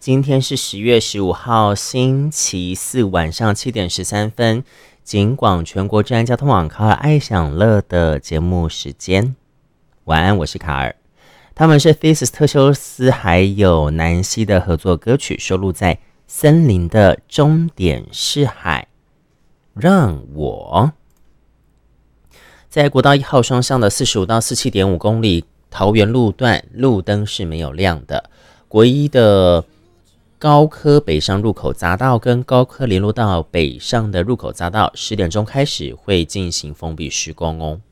今天是10月15号，星期四晚上7点13分，警广全国治安交通网卡尔爱享乐的节目时间。晚安，我是卡尔。他们是 Thesis 特修斯还有南希的合作歌曲，收录在《森林的终点是海》。让我在国道1号双向的45到47.5公里桃园路段，路灯是没有亮的。国一的高科北上入口匝道跟高科联络道北上的入口匝道10点钟开始会进行封闭施工哦。